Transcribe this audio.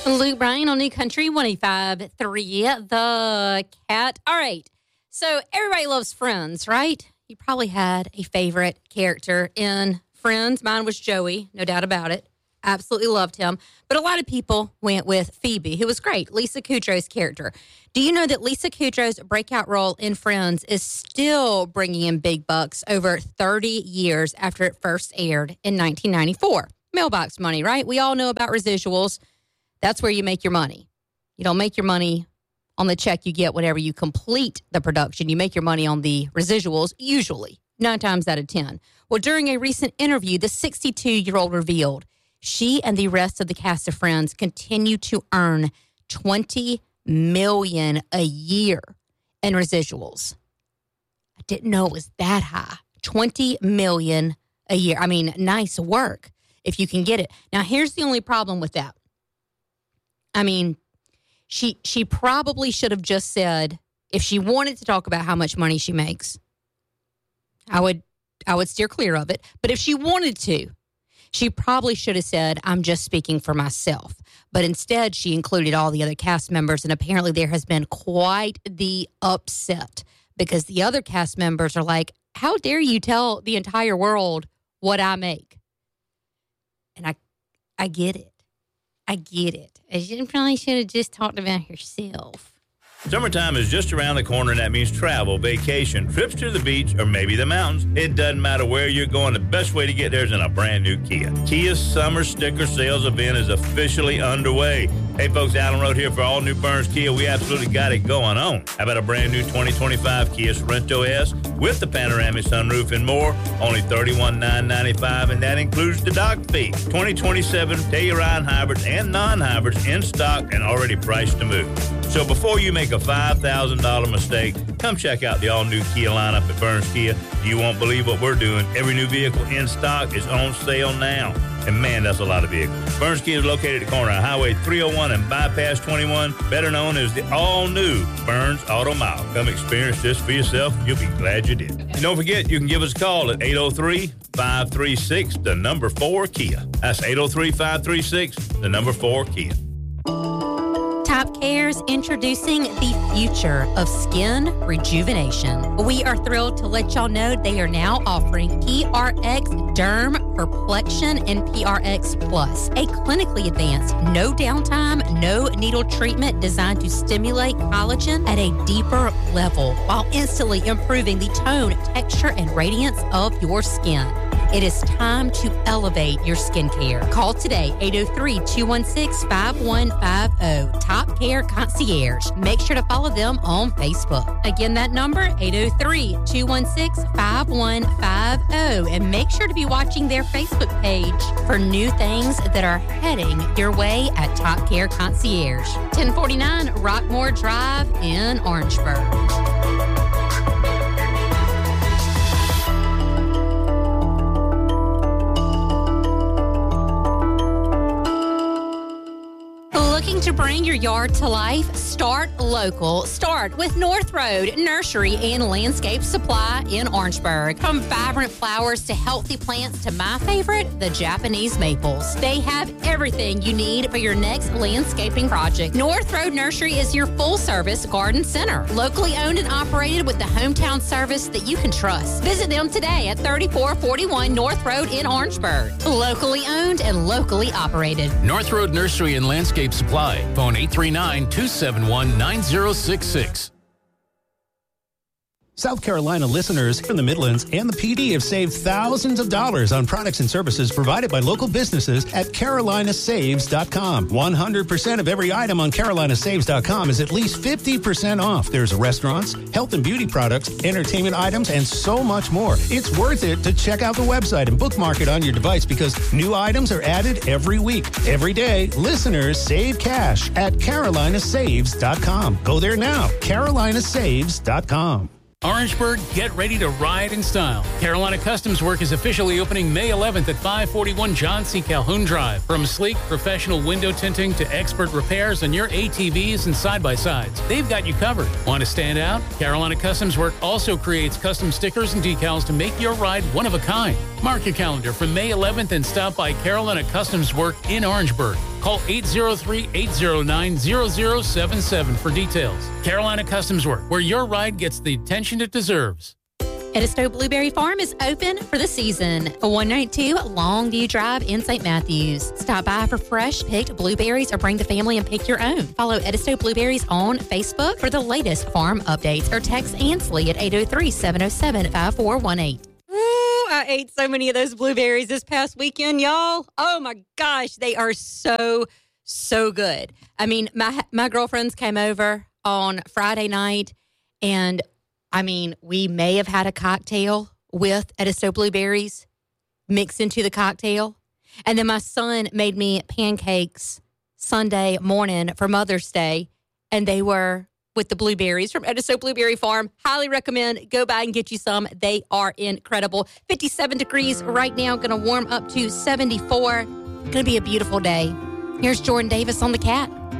Luke Bryan on New Country 105.3 The Cat. All right. So everybody loves Friends, right? You probably had a favorite character in Friends. Mine was Joey, no doubt about it. Absolutely loved him. But a lot of people went with Phoebe, who was great, Lisa Kudrow's character. Do you know that Lisa Kudrow's breakout role in Friends is still bringing in big bucks over 30 years after it first aired in 1994? Mailbox money, right? We all know about residuals. That's where you make your money. You don't make your money on the check you get whenever you complete the production. You make your money on the residuals, usually, 9 times out of 10. Well, during a recent interview, the 62-year-old revealed she and the rest of the cast of Friends continue to earn $20 million a year in residuals. I didn't know it was that high. $20 million a year. I mean, nice work if you can get it. Now, here's the only problem with that. I mean, she probably should have just said, if she wanted to talk about how much money she makes, I would steer clear of it. But if she wanted to, she probably should have said, I'm just speaking for myself. But instead, she included all the other cast members, and apparently there has been quite the upset because the other cast members are like, how dare you tell the entire world what I make? And I get it. I get it. You probably should have just talked about yourself. Summertime is just around the corner, and that means travel, vacation, trips to the beach, or maybe the mountains. It doesn't matter where you're going. The best way to get there is in a brand new Kia. Kia's summer sticker sales event is officially underway. Hey, folks, Allen Road here for all new Burns Kia. We absolutely got it going on. How about a brand new 2025 Kia Sorento S with the panoramic sunroof and more? Only $31,995, and that includes the dock fee. 2027 Telluride hybrids and non-hybrids in stock and already priced to move. So before you make a $5,000 mistake, come check out the all-new Kia lineup at Burns Kia. You won't believe what we're doing. Every new vehicle in stock is on sale now. And man, that's a lot of vehicles. Burns Kia is located at the corner of Highway 301 and Bypass 21, better known as the all-new Burns Auto Mile. Come experience this for yourself. You'll be glad you did. And don't forget, you can give us a call at 803-536-4 Kia. That's 803-536-4 Kia. Top Care's introducing the future of skin rejuvenation. We are thrilled to let y'all know they are now offering PRX Derm Perplexion and PRX Plus, a clinically advanced, no downtime, no needle treatment designed to stimulate collagen at a deeper level while instantly improving the tone, texture, and radiance of your skin. It is time to elevate your skincare. Call today, 803-216-5150. Top Care Concierge. Make sure to follow them on Facebook. Again, that number, 803-216-5150. And make sure to be watching their Facebook page for new things that are heading your way at Top Care Concierge. 1049 Rockmore Drive in Orangeburg. Looking to bring your yard to life? Start local. Start with North Road Nursery and Landscape Supply in Orangeburg. From vibrant flowers to healthy plants to my favorite, the Japanese maples. They have everything you need for your next landscaping project. North Road Nursery is your full-service garden center. Locally owned and operated with the hometown service that you can trust. Visit them today at 3441 North Road in Orangeburg. Locally owned and locally operated. North Road Nursery and Landscape Supply. Phone 839-271-9066. South Carolina listeners in the Midlands and the PD have saved thousands of dollars on products and services provided by local businesses at carolinasaves.com. 100% of every item on carolinasaves.com is at least 50% off. There's restaurants, health and beauty products, entertainment items, and so much more. It's worth it to check out the website and bookmark it on your device because new items are added every week. Every day, listeners save cash at carolinasaves.com. Go there now, carolinasaves.com. Orangeburg, get ready to ride in style. Carolina Customs Work is officially opening May 11th at 541 John C. Calhoun Drive. From sleek, professional window tinting to expert repairs on your ATVs and side-by-sides, they've got you covered. Want to stand out? Carolina Customs Work also creates custom stickers and decals to make your ride one of a kind. Mark your calendar for May 11th and stop by Carolina Customs Work in Orangeburg. Call 803-809-0077 for details. Carolina Customs Work, where your ride gets the attention it deserves. Edisto Blueberry Farm is open for the season. 192 Longview Drive in St. Matthews. Stop by for fresh picked blueberries or bring the family and pick your own. Follow Edisto Blueberries on Facebook for the latest farm updates or text Ansley at 803-707-5418. I ate so many of those blueberries this past weekend, y'all. Oh my gosh, they are so good. I mean, my girlfriends came over on Friday night, and I mean, we may have had a cocktail with Edisto blueberries mixed into the cocktail. And then my son made me pancakes Sunday morning for Mother's Day, and they were with the blueberries from Edisto Blueberry Farm. Highly recommend. Go by and get you some. They are incredible. 57 degrees right now. Going to warm up to 74. Going to be a beautiful day. Here's Jordan Davis on the Cat.